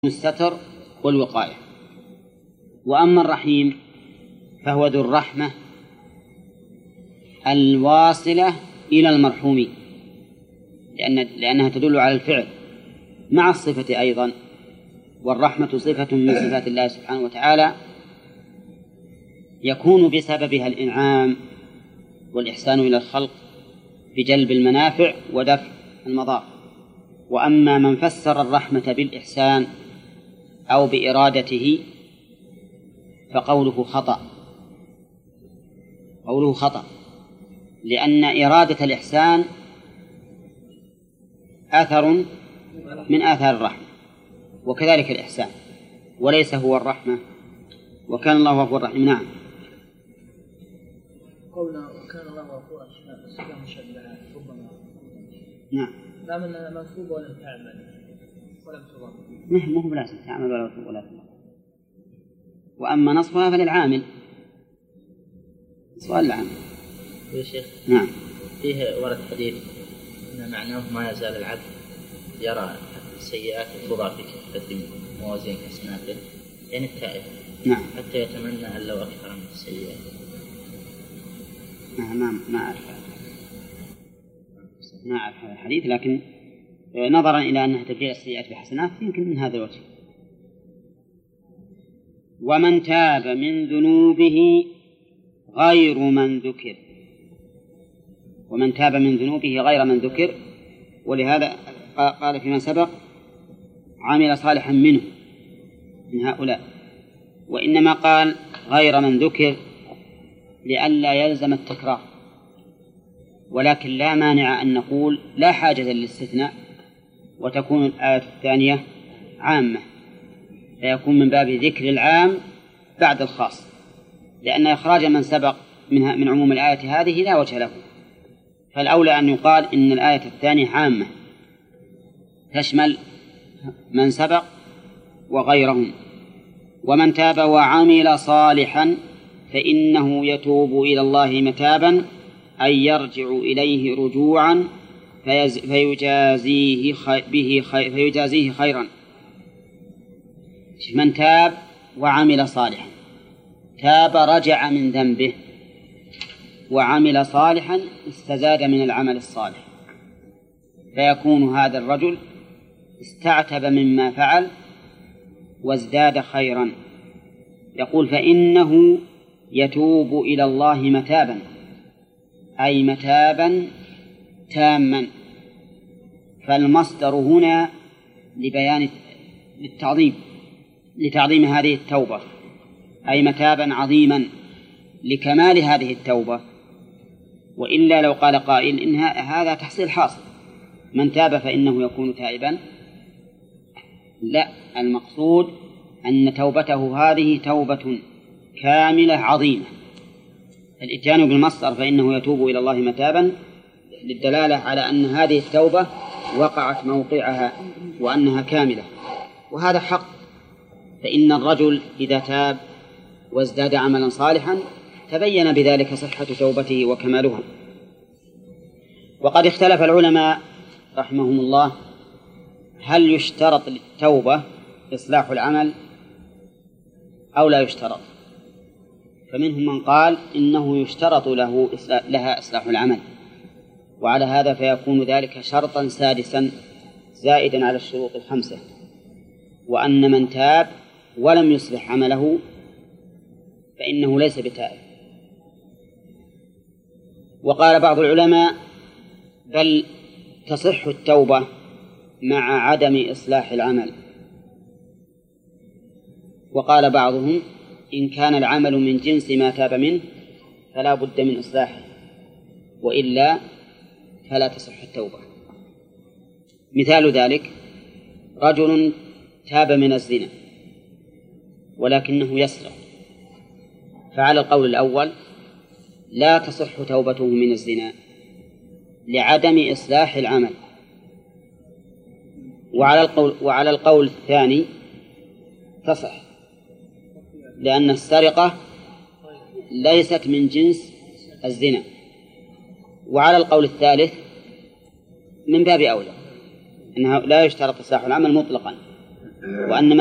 الستر والوقاية. وأما الرحيم فهو ذو الرحمة الواصلة إلى المرحوم، لأنها تدل على الفعل مع الصفة أيضا، والرحمة صفة من صفات الله سبحانه وتعالى يكون بسببها الإنعام والإحسان إلى الخلق بجلب المنافع ودفع المضار. وأما من فسر الرحمة بالإحسان أو بإرادته فقوله خطأ، لأن إرادة الإحسان أثر من آثار الرحمة، وكذلك الإحسان، وليس هو الرحمة، وكان الله غفورا رحيما. نعم. قولنا وكان الله غفورا رحيما مشبهات ربما. نعم. لا من منصوب ولم تعمل ولم تضر. ما هو بلازم تعمل ولا تضر. وأما نصبها فللعامل. سؤال العامل. يا شيخ. نعم. فيه ورد حديث أن معناه ما يزال العبد يرى السيئات تضع في كفة موازين حسناته، يعني التائب. نعم. حتى يتمنى أن لو أكثر من السيئات. ما أعرف هذا الحديث، لكن نظرا إلى أنها تبديل السيئات بحسنات يمكن من هذا الوجه. ومن تاب من ذنوبه غير من ذكر، ومن تاب من ذنوبه غير من ذكر، ولهذا قال فيما سبق عمل صالحا منه من هؤلاء، وإنما قال غير من ذكر لئلا يلزم التكرار، ولكن لا مانع أن نقول لا حاجة للاستثناء وتكون الآية الثانية عامة، فيكون من باب ذكر العام بعد الخاص، لأن إخراج من سبق من عموم الآية هذه لا وجه له، فالأولى أن يقال إن الآية الثانية عامة تشمل من سبق وغيرهم. ومن تاب وعمل صالحا فإنه يتوب إلى الله متابا، أي يرجع إليه رجوعا فيجازيه خيرا. من تاب وعمل صالحا، تاب رجع من ذنبه، وعمل صالحا استزاد من العمل الصالح، فيكون هذا الرجل استعتب مما فعل وازداد خيرا. يقول فإنه يتوب إلى الله متابا، أي متابا تاما، فالمصدر هنا لبيان لتعظيم هذه التوبة، أي متابا عظيما لكمال هذه التوبة. وإلا لو قال قائل إن هذا تحصيل حاصل، من تاب فإنه يكون تائبا، لا، المقصود أن توبته هذه توبة كاملة عظيمة. الإتيان بالمصدر فإنه يتوب إلى الله متابا للدلالة على أن هذه التوبة وقعت موقعها وأنها كاملة، وهذا حق. فإن الرجل إذا تاب وازداد عملا صالحا تبين بذلك صحة توبته وكمالها. وقد اختلف العلماء رحمهم الله هل يشترط للتوبة إصلاح العمل أو لا يشترط، فمنهم من قال إنه يشترط لها إصلاح العمل، وعلى هذا فيكون ذلك شرطا سادسا زائدا على الشروط الخمسة، وأن من تاب ولم يصلح عمله فإنه ليس بتائب. وقال بعض العلماء بل تصح التوبة مع عدم إصلاح العمل. وقال بعضهم إن كان العمل من جنس ما تاب منه فلا بد من إصلاحه، وإلا فلا تصح التوبة. مثال ذلك رجل تاب من الزنا ولكنه يسرق، فعلى القول الأول لا تصح توبته من الزنا لعدم إصلاح العمل، وعلى القول الثاني تصح لأن السرقة ليست من جنس الزنا، وعلى القول الثالث من باب أولى أنه لا يشترط إصلاح العمل مطلقا، وأن